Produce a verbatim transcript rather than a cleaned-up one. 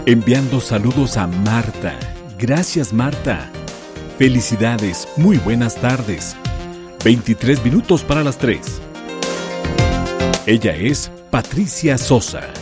Enviando saludos a Marta. Gracias, Marta. Felicidades, muy buenas tardes. veintitrés minutos para las tres. Ella es Patricia Sosa.